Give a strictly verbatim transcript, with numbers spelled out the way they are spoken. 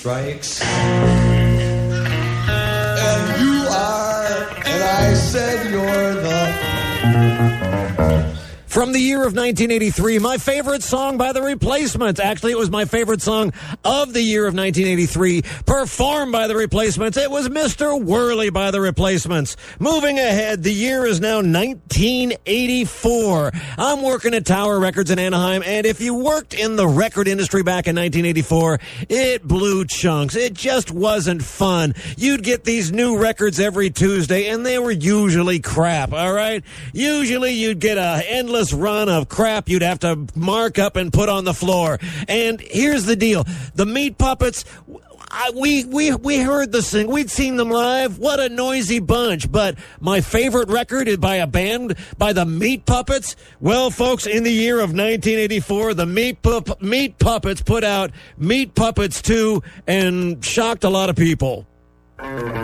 strikes. And you are, and I said you're the... From the year of nineteen eighty-three, my favorite song by The Replacements. Actually, it was my favorite song of the year of nineteen eighty-three, performed by The Replacements. It was Mister Whirly by The Replacements. Moving ahead, the year is now nineteen eighty-four. I'm working at Tower Records in Anaheim, and if you worked in the record industry back in nineteen eighty-four, it blew chunks. It just wasn't fun. You'd get these new records every Tuesday, and they were usually crap, all right? Usually you'd get a endless run of crap you'd have to mark up and put on the floor. And here's the deal. The Meat Puppets, I, we, we, we heard the sing. We'd seen them live. What a noisy bunch. But my favorite record is by a band by the Meat Puppets. Well, folks, in the year of nineteen eighty-four, the Meat, Pup- Meat Puppets put out Meat Puppets two and shocked a lot of people.